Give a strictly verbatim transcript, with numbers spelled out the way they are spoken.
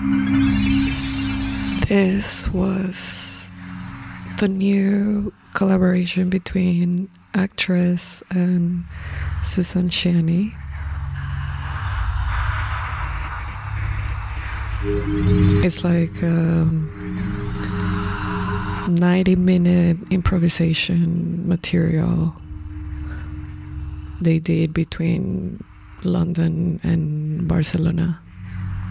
This was the new collaboration between actress and Susan Shaney. It's like um, ninety minute improvisation material they did between London and Barcelona.